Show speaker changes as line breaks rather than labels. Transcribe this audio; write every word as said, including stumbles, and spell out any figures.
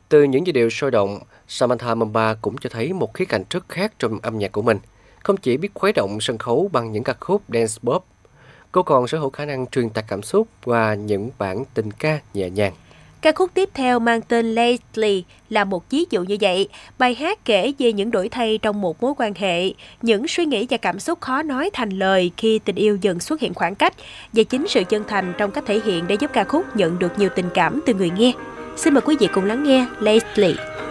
Từ những giai điệu sôi động, Samantha Mumba cũng cho thấy một khía cạnh rất khác trong âm nhạc của mình. Không chỉ biết khuấy động sân khấu bằng những ca khúc dance pop, cô còn sở hữu khả năng truyền tải cảm xúc qua những bản tình ca nhẹ nhàng.
Ca khúc tiếp theo mang tên Lately là một ví dụ như vậy. Bài hát kể về những đổi thay trong một mối quan hệ, những suy nghĩ và cảm xúc khó nói thành lời khi tình yêu dần xuất hiện khoảng cách, và chính sự chân thành trong cách thể hiện đã giúp ca khúc nhận được nhiều tình cảm từ người nghe. Xin mời quý vị cùng lắng nghe Lately.